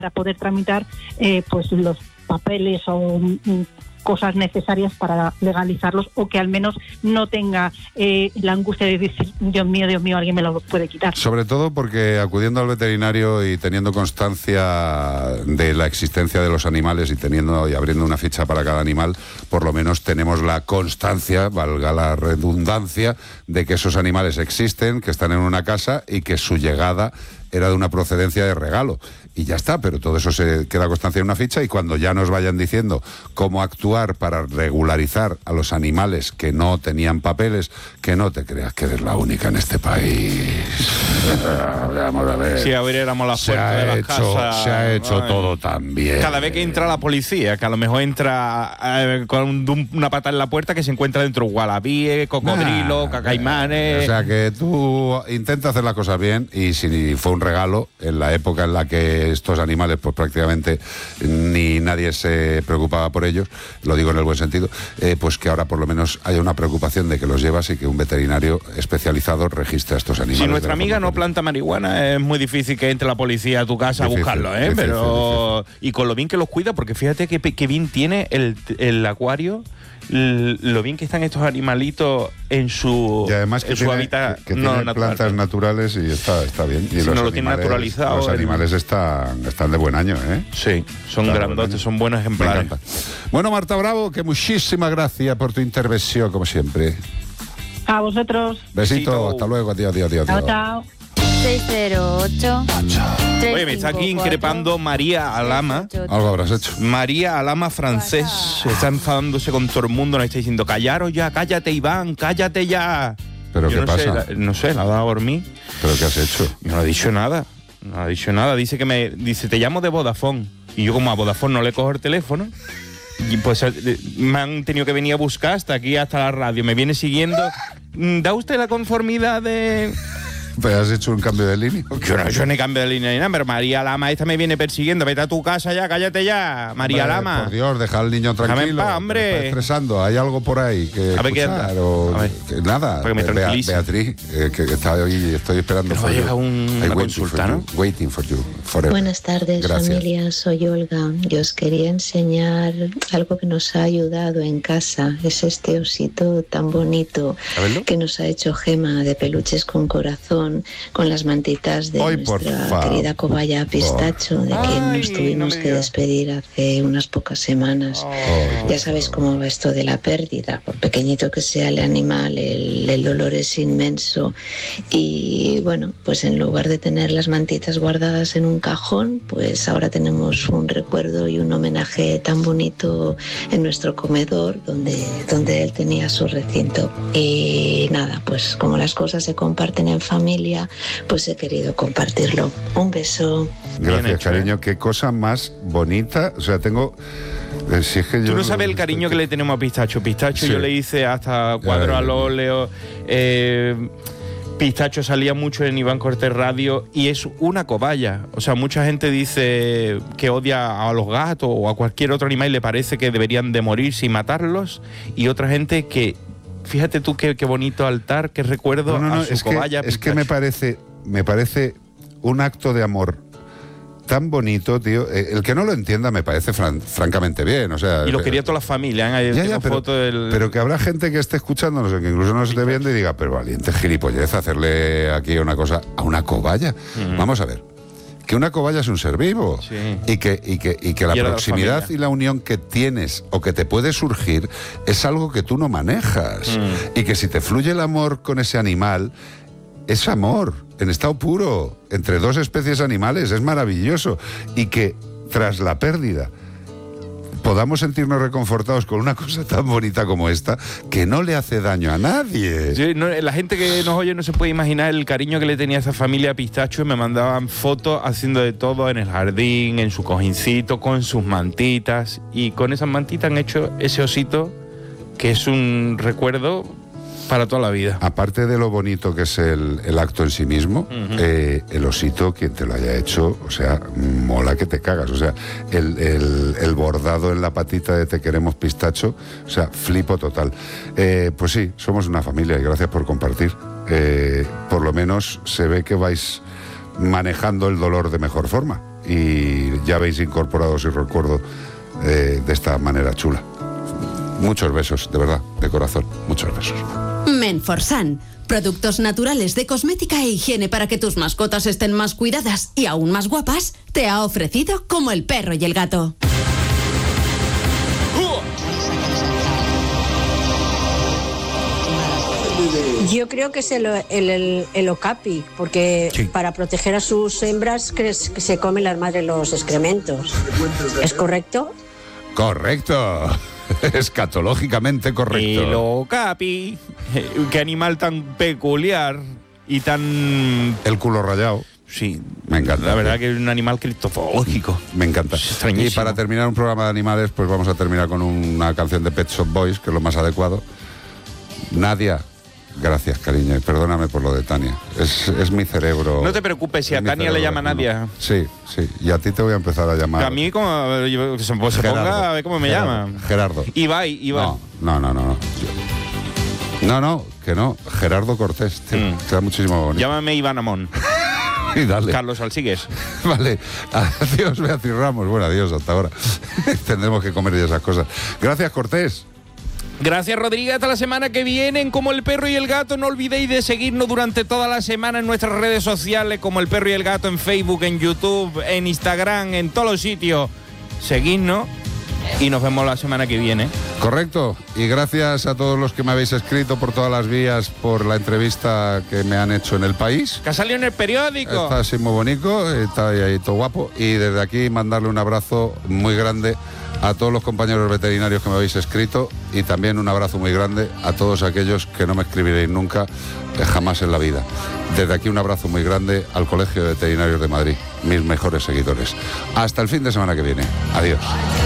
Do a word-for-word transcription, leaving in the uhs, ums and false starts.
para poder tramitar eh, pues los papeles o mm, cosas necesarias para legalizarlos, o que al menos no tenga eh, la angustia de decir, Dios mío, Dios mío, alguien me lo puede quitar. Sobre todo porque acudiendo al veterinario y teniendo constancia de la existencia de los animales y teniendo y abriendo una ficha para cada animal, por lo menos tenemos la constancia, valga la redundancia, de que esos animales existen, que están en una casa y que su llegada era de una procedencia de regalo. Y ya está, pero todo eso se queda constancia en una ficha, y cuando ya nos vayan diciendo cómo actuar para regularizar a los animales que no tenían papeles, que no te creas que eres la única en este país. Vamos a ver. Si abriéramos las puertas de las casas. Se ha hecho Ay. todo tan bien. Cada vez que entra la policía, que a lo mejor entra eh, con un, una pata en la puerta, que se encuentra dentro gualabíes, cocodrilos, nah, cacaimanes. O sea que tú intenta hacer las cosas bien, y si fue un regalo en la época en la que estos animales pues prácticamente ni nadie se preocupaba por ellos, lo digo en el buen sentido, eh, pues que ahora por lo menos haya una preocupación de que los llevas y que un veterinario especializado registre a estos animales. Si nuestra amiga no planta marihuana, es muy difícil que entre la policía a tu casa difícil, a buscarlo, ¿eh? Difícil, Pero difícil. Y con lo bien que los cuida, porque fíjate que, que bien tiene el, el acuario, lo bien que están estos animalitos en su, y además que en su tiene, hábitat que, que no tiene natural. plantas naturales, y está, está bien. Y si los no lo tiene naturalizado. Los el... animales están, están de buen año, ¿eh? Sí, son están grandotes, son buenos ejemplares. Bueno, Marta Bravo, que muchísimas gracias por tu intervención, como siempre. A vosotros. Besito, Besito. Hasta luego, adiós, adiós, adiós. Chao, chao. seis cero ocho Oye, me está aquí increpando María Alama. Algo habrás hecho. María Alama francés. Está enfadándose con todo el mundo. Nos está diciendo, callaros ya, cállate, Iván, cállate ya. ¿Pero Yo qué no pasa? Sé, la, no sé, la ha dado a dormir. ¿Pero qué has hecho? No ha dicho nada. No ha dicho nada. Dice que me. Dice, te llamo de Vodafone. Y yo, como a Vodafone no le cojo el teléfono, y pues me han tenido que venir a buscar hasta aquí, hasta la radio. Me viene siguiendo. ¿Da usted la conformidad de.? ¿Pero has hecho un cambio de línea? Yo no he hecho ni cambio de línea ni nada, pero María Lama esta me viene persiguiendo. Vete a tu casa ya, cállate ya, María Hombre, Lama. Por Dios, deja al niño tranquilo. Déjame en paz, hombre. Me está estresando. ¿Hay algo por ahí que a ver, escuchar? O, a ver. Que, nada. Para que me Bea, tranquilice. Beatriz, eh, que, que está hoy, estoy esperando. Pero va a llegar un, una consulta, ¿no? You, waiting for you. Forever. Buenas tardes, Gracias. familia. Soy Olga. Yo os quería enseñar algo que nos ha ayudado en casa. Es este osito tan bonito que nos ha hecho Gema, de peluches con corazón, con las mantitas de Hoy, nuestra querida cobaya Pistacho, de quien Ay, nos tuvimos no que despedir hace unas pocas semanas. Oh. Ya sabéis cómo va esto de la pérdida. Por pequeñito que sea el animal, el, el dolor es inmenso. Y bueno, pues en lugar de tener las mantitas guardadas en un cajón, pues ahora tenemos un recuerdo y un homenaje tan bonito en nuestro comedor, donde, donde él tenía su recinto. Y nada, pues como las cosas se comparten en familia, pues he querido compartirlo. Un beso. Gracias, hecho, cariño. ¿eh? Qué cosa más bonita. O sea, tengo... Eh, si es que Tú yo no sabes el cariño que le tenemos a Pistacho. Pistacho, sí. Yo le hice hasta cuadros al óleo. Eh, Pistacho salía mucho en Iván Cortés Radio y es una cobaya. O sea, mucha gente dice que odia a los gatos o a cualquier otro animal y le parece que deberían de morir sin matarlos. Y otra gente que... Fíjate tú qué, qué bonito altar, qué recuerdo no, no, no, a su es cobaya. Que, es que me parece, me parece un acto de amor tan bonito, tío. El que no lo entienda me parece fran, francamente bien, o sea... Y lo quería toda la familia, ¿eh? Ya, ya, pero, foto del... pero que habrá gente que esté escuchándonos, que incluso no se esté viendo y diga, pero valiente gilipollez hacerle aquí una cosa a una cobaya. Mm. Vamos a ver. Que una cobaya es un ser vivo, sí. y, que, y, que, y que la y proximidad la y la unión que tienes o que te puede surgir es algo que tú no manejas, mm. y que si te fluye el amor con ese animal, es amor en estado puro entre dos especies animales, es maravilloso, y que tras la pérdida podamos sentirnos reconfortados con una cosa tan bonita como esta, que no le hace daño a nadie. Sí, no, la gente que nos oye no se puede imaginar el cariño que le tenía a esa familia Pistacho. Me mandaban fotos haciendo de todo en el jardín, en su cojincito, con sus mantitas, y con esas mantitas han hecho ese osito que es un recuerdo para toda la vida. Aparte de lo bonito que es el, el acto en sí mismo, uh-huh. eh, el osito, quien te lo haya hecho, o sea, mola que te cagas. O sea, el, el, el bordado en la patita de Te queremos Pistacho, o sea, flipo total. Eh, pues sí, somos una familia y gracias por compartir. Eh, por lo menos se ve que vais manejando el dolor de mejor forma. y ya habéis incorporado, si recuerdo, eh, de esta manera chula. Muchos besos, de verdad, de corazón, muchos besos. Menforsan, productos naturales de cosmética e higiene para que tus mascotas estén más cuidadas y aún más guapas, te ha ofrecido Como el perro y el gato. Yo creo que es el, el, el, el okapi, porque sí. Para proteger a sus hembras que, es, que se comen las madres los excrementos. ¿Es correcto? Correcto. Escatológicamente correcto. El okapi. Qué animal tan peculiar y tan... El culo rayado. Sí, me encanta. La verdad que es un animal criptozoológico. Me encanta. Y para terminar un programa de animales, pues vamos a terminar con una canción de Pet Shop Boys, que es lo más adecuado. Nadia, gracias, cariño, y perdóname por lo de Tania. Es, es mi cerebro. No te preocupes, si a Tania le llama Nadia. Sí, sí, y a ti te voy a empezar a llamar. A mí, como se, se ponga a ver cómo me Gerardo, llama. Gerardo. Ibai, Ibai. No, no, no, no. No, no, que no. Gerardo Cortés, tío. Mm. Queda muchísimo bonito. Llámame Iván Amón. Y dale. Carlos Alsigues. Vale. Adiós, Beatriz Ramos. Bueno, adiós, hasta ahora. Tendremos que comer y esas cosas. Gracias, Cortés. Gracias, Rodríguez. Hasta la semana que viene en Como el Perro y el Gato. No olvidéis de seguirnos durante toda la semana en nuestras redes sociales, Como el Perro y el Gato, en Facebook, en YouTube, en Instagram, en todos los sitios. Seguidnos y nos vemos la semana que viene. Correcto. Y gracias a todos los que me habéis escrito por todas las vías por la entrevista que me han hecho en El País. Que ha salido en el periódico. Está así muy bonito, está ahí, ahí todo guapo. Y desde aquí mandarle un abrazo muy grande a todos los compañeros veterinarios que me habéis escrito, y también un abrazo muy grande a todos aquellos que no me escribiréis nunca, eh, jamás en la vida. Desde aquí un abrazo muy grande al Colegio de Veterinarios de Madrid, mis mejores seguidores. Hasta el fin de semana que viene. Adiós.